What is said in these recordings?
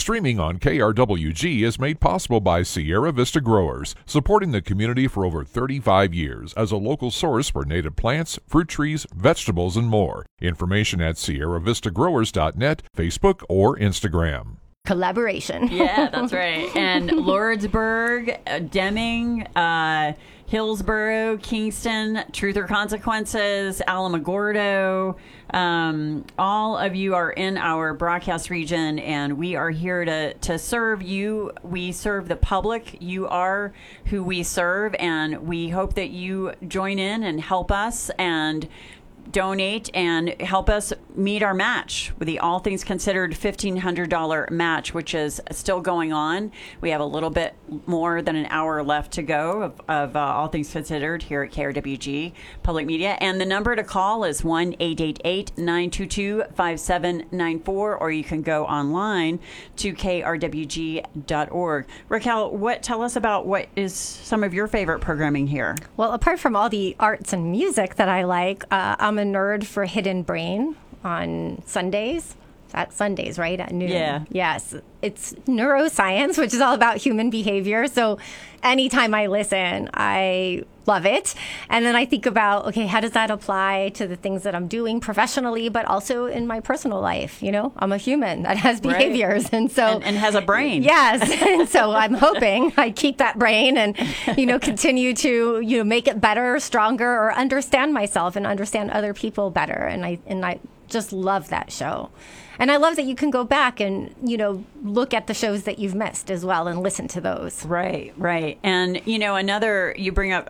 Streaming on KRWG is made possible by Sierra Vista Growers, supporting the community for over 35 years as a local source for native plants, fruit trees, vegetables, and more. Information at sierravistagrowers.net, Facebook, or Instagram. Collaboration. Yeah, that's right. And Lordsburg, Deming, Hillsborough, Kingston, Truth or Consequences, Alamogordo. All of you are in our broadcast region, and we are here to serve you. We serve the public. You are who we serve, and we hope that you join in and help us and donate and help us meet our match with the All Things Considered $1,500 match, which is still going on. We have a little bit more than an hour left to go of All Things Considered here at KRWG Public Media. And the number to call is 1-888-922-5794, or you can go online to krwg.org. Raquel, tell us about what is some of your favorite programming here? Well, apart from all the arts and music that I like, I'm a nerd for Hidden Brain on Sundays. That's Sundays, right? At noon. Yeah. Yes. It's neuroscience, which is all about human behavior. So anytime I listen, I love it. And then I think about, okay, how does that apply to the things that I'm doing professionally, but also in my personal life? You know, I'm a human that has behaviors. Right. And so. And has a brain. Yes. And so I'm hoping I keep that brain and, continue to, make it better, stronger, or understand myself and understand other people better. And I just love that show. And I love that you can go back and, look at the shows that you've missed as well and listen to those. Right. And, another, you bring up,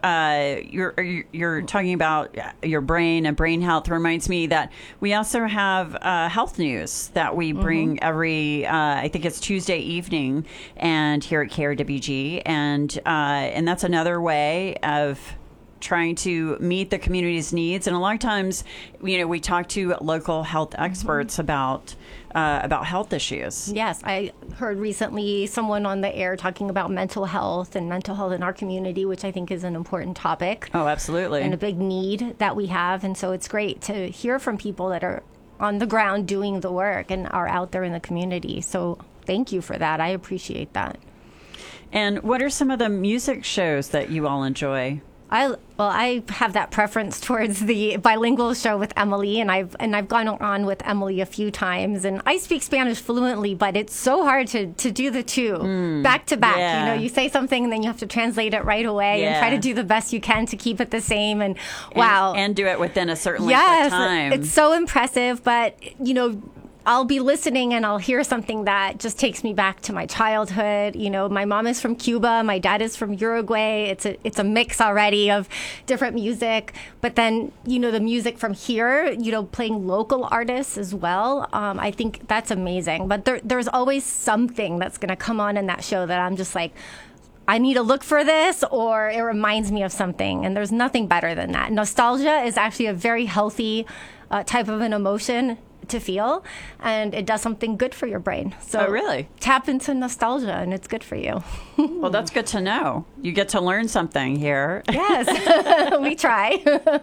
you're talking about your brain and brain health. Reminds me that we also have health news that we bring every, I think it's Tuesday evening, and here at KRWG. And that's another way of trying to meet the community's needs. And a lot of times, we talk to local health experts about health issues. Yes, I heard recently someone on the air talking about mental health in our community, which I think is an important topic. Oh, absolutely. And a big need that we have. And so it's great to hear from people that are on the ground doing the work and are out there in the community. So thank you for that. I appreciate that. And what are some of the music shows that you all enjoy? I have that preference towards the bilingual show with Emily, and I've gone on with Emily a few times, and I speak Spanish fluently, but it's so hard to do the two back to back. Yeah. You say something and then you have to translate it right away and try to do the best you can to keep it the same. And wow, and do it within a certain length of time. It's so impressive, but I'll be listening and I'll hear something that just takes me back to my childhood. My mom is from Cuba, my dad is from Uruguay. It's a mix already of different music. But then, the music from here, playing local artists as well. I think that's amazing. But there's always something that's going to come on in that show that I'm just like, I need to look for this, or it reminds me of something. And there's nothing better than that. Nostalgia is actually a very healthy type of an emotion to feel, and it does something good for your brain. So really? Tap into nostalgia and it's good for you. Well, that's good to know. You get to learn something here. Yes, we try.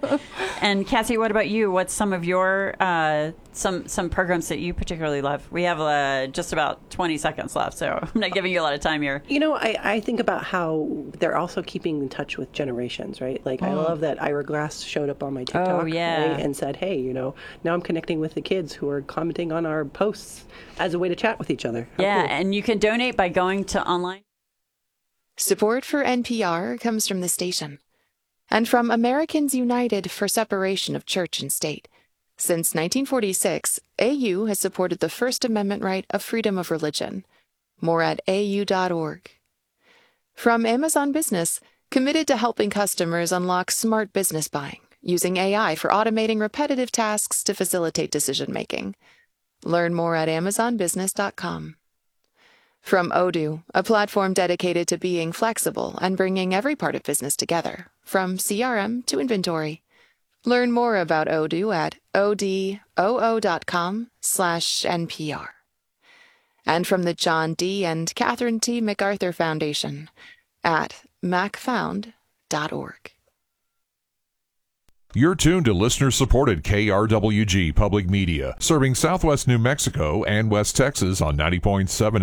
And Cassie, what about you? What's some of your some programs that you particularly love? We have just about 20 seconds left, so I'm not giving you a lot of time here. I think about how they're also keeping in touch with generations, right? Like, I love that Ira Glass showed up on my TikTok right, and said, hey, now I'm connecting with the kids who are commenting on our posts as a way to chat with each other. How cool. And you can donate by going to online. Support for NPR comes from the station and from Americans United for Separation of Church and State. Since 1946, AU has supported the First Amendment right of freedom of religion. More at au.org. From Amazon Business, committed to helping customers unlock smart business buying, using AI for automating repetitive tasks to facilitate decision-making. Learn more at amazonbusiness.com. From Odoo, a platform dedicated to being flexible and bringing every part of business together, from CRM to inventory. Learn more about Odoo at odoo.com/NPR. And from the John D. and Catherine T. MacArthur Foundation at macfound.org. You're tuned to listener-supported KRWG Public Media, serving Southwest New Mexico and West Texas on 90.7